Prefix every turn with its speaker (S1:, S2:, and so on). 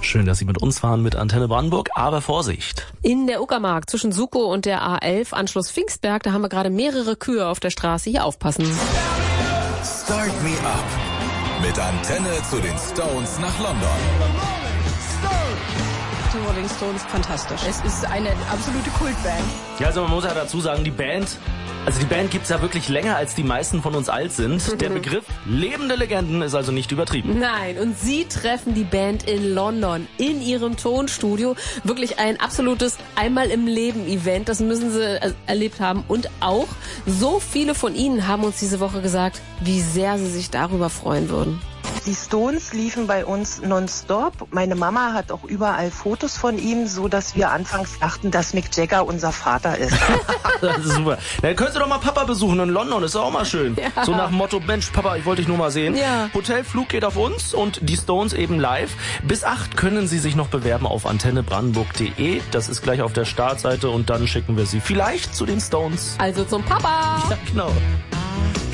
S1: Schön, dass Sie mit uns fahren mit Antenne Brandenburg, aber Vorsicht.
S2: In der Uckermark zwischen Sukow und der A11, Anschluss Pfingstberg, da haben wir gerade mehrere Kühe auf der Straße. Hier aufpassen.
S3: Start Me Up mit Antenne zu den Stones nach London.
S4: Die Rolling Stones, fantastisch. Es ist eine absolute Kultband.
S1: Ja, also man muss ja dazu sagen, die Band gibt's ja wirklich länger, als die meisten von uns alt sind. Der Begriff lebende Legenden ist also nicht übertrieben.
S2: Nein, und Sie treffen die Band in London, in Ihrem Tonstudio. Wirklich ein absolutes Einmal-im-Leben-Event, das müssen Sie erlebt haben. Und auch so viele von Ihnen haben uns diese Woche gesagt, wie sehr sie sich darüber freuen würden.
S5: Die Stones liefen bei uns nonstop. Meine Mama hat auch überall Fotos von ihm, so dass wir anfangs dachten, dass Mick Jagger unser Vater ist.
S1: Das ist super. Dann können Sie doch mal Papa besuchen in London, ist auch mal schön.
S2: Ja.
S1: So nach dem Motto, Mensch, Papa, ich wollte dich nur mal sehen.
S2: Ja.
S1: Hotelflug geht auf uns und die Stones eben live. Bis 8 können Sie sich noch bewerben auf antennebrandenburg.de. Das ist gleich auf der Startseite und dann schicken wir Sie vielleicht zu den Stones.
S2: Also zum Papa!
S1: Ja, genau.